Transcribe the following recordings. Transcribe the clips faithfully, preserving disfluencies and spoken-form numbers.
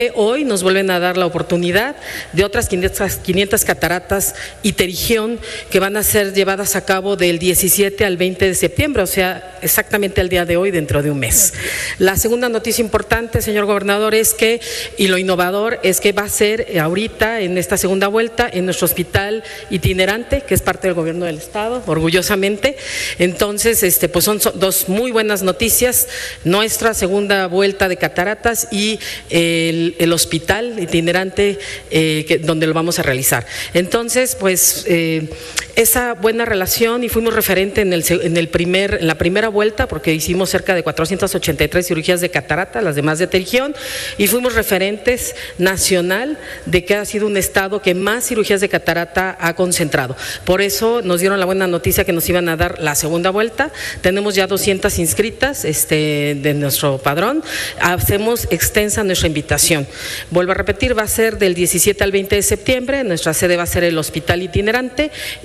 Hoy nos vuelven a dar la oportunidad de otras quinientas cataratas y terigión que van a ser llevadas a cabo del diecisiete al veinte de septiembre, o sea, exactamente el día de hoy, dentro de un mes. La segunda noticia importante, señor gobernador, es que, y lo innovador, es que va a ser ahorita, en esta segunda vuelta, en nuestro hospital itinerante, que es parte del gobierno del estado, orgullosamente. Entonces, este, pues son dos muy buenas noticias, nuestra segunda vuelta de cataratas y el el hospital itinerante eh, que, donde lo vamos a realizar. Entonces, pues eh, esa buena relación, y fuimos referente en, el, en, el primer, en la primera vuelta, porque hicimos cerca de cuatrocientas ochenta y tres cirugías de catarata, las demás de terigión, y fuimos referentes nacional de que ha sido un estado que más cirugías de catarata ha concentrado. Por eso nos dieron la buena noticia que nos iban a dar la segunda vuelta. Tenemos ya doscientas inscritas este, de nuestro padrón. Hacemos extensa nuestra invitación. Vuelvo a repetir, va a ser del diecisiete al veinte de septiembre, nuestra sede va a ser el hospital itinerante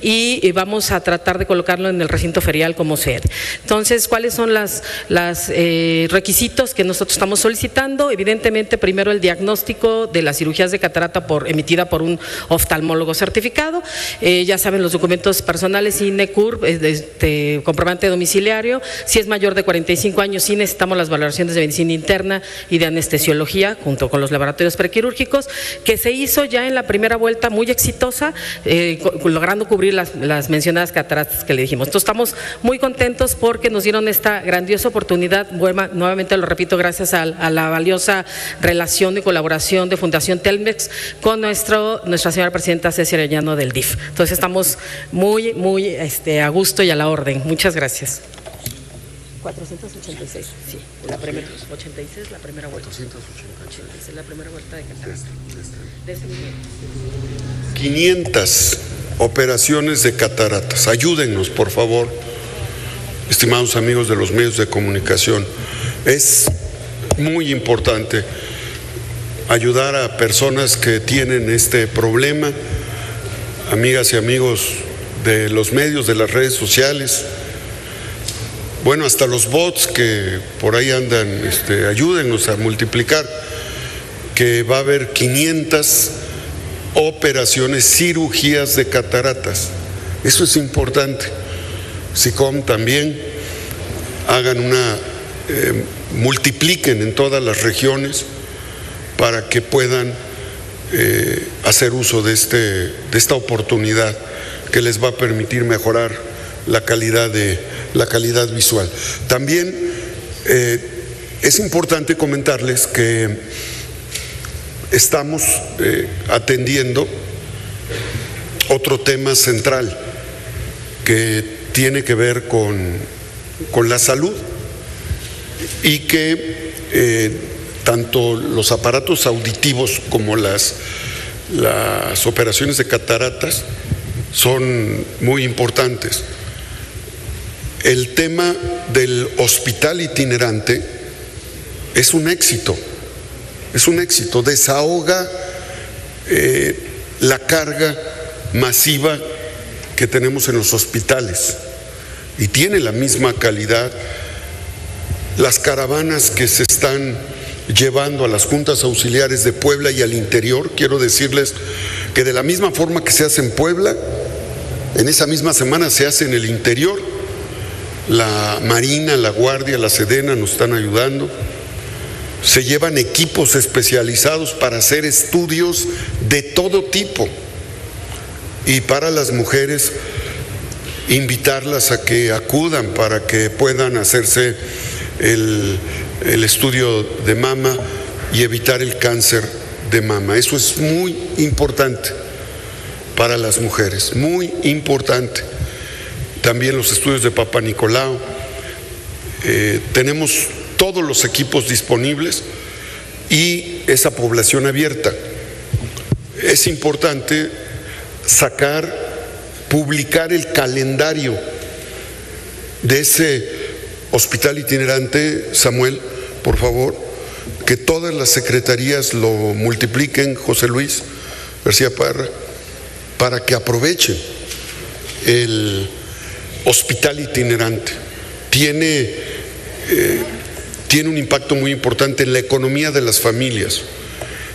y vamos a tratar de colocarlo en el recinto ferial como sede. Entonces, ¿cuáles son los las, eh, requisitos que nosotros estamos solicitando? Evidentemente, primero el diagnóstico de las cirugías de catarata por, emitida por un oftalmólogo certificado, eh, ya saben los documentos personales, I N E, C U R P, este, comprobante domiciliario. Si es mayor de cuarenta y cinco años, sí necesitamos las valoraciones de medicina interna y de anestesiología, junto con los laboratorios prequirúrgicos, que se hizo ya en la primera vuelta muy exitosa, eh, logrando cubrir las, las mencionadas cataratas que le dijimos. Entonces estamos muy contentos porque nos dieron esta grandiosa oportunidad, bueno, nuevamente lo repito, gracias a, a la valiosa relación y colaboración de Fundación Telmex con nuestro, nuestra señora presidenta Ceci Arellano del D I F. Entonces estamos muy, muy este, a gusto y a la orden. Muchas gracias. cuatrocientos ochenta y seis, sí, la primera, ochenta y seis, la primera vuelta. cuatrocientos ochenta y seis, la primera vuelta de catarata. De ese quinientas operaciones de cataratas. Ayúdennos, por favor, estimados amigos de los medios de comunicación. Es muy importante ayudar a personas que tienen este problema, amigas y amigos de los medios, de las redes sociales. Bueno, hasta los bots que por ahí andan, este, ayúdennos a multiplicar, que va a haber quinientas operaciones, cirugías de cataratas. Eso es importante. SICOM también, hagan una, eh, multipliquen en todas las regiones para que puedan eh, hacer uso de, este, de esta oportunidad que les va a permitir mejorar la calidad de la calidad visual. También eh, es importante comentarles que estamos eh, atendiendo otro tema central que tiene que ver con, con la salud y que eh, tanto los aparatos auditivos como las, las operaciones de cataratas son muy importantes. El tema del hospital itinerante es un éxito, es un éxito, desahoga eh, la carga masiva que tenemos en los hospitales y tiene la misma calidad. Las caravanas que se están llevando a las juntas auxiliares de Puebla y al interior, quiero decirles que de la misma forma que se hace en Puebla, en esa misma semana se hace en el interior. La Marina, la Guardia, la Sedena nos están ayudando. Se llevan equipos especializados para hacer estudios de todo tipo. Y para las mujeres, invitarlas a que acudan para que puedan hacerse el, el estudio de mama y evitar el cáncer de mama. Eso es muy importante para las mujeres, muy importante. También los estudios de Papá Nicolau. Eh, tenemos todos los equipos disponibles y esa población abierta. Es importante sacar, publicar el calendario de ese hospital itinerante, Samuel, por favor, que todas las secretarías lo multipliquen, José Luis García Parra, para que aprovechen el hospital itinerante. Tiene, eh, tiene un impacto muy importante en la economía de las familias.